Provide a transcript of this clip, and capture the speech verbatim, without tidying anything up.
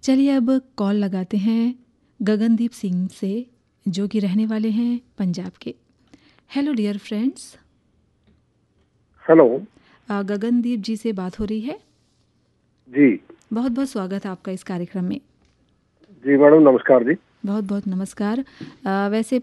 चलिए अब कॉल लगाते हैं गगनदीप सिंह से, जो कि रहने वाले हैं पंजाब के। Hello dear friends. Hello. Gagandeep जी से बात हो रही है? जी बहुत बहुत स्वागत है आपका इस कार्यक्रम में। जी मैडम, नमस्कार जी। बहुत बहुत नमस्कार। आ, वैसे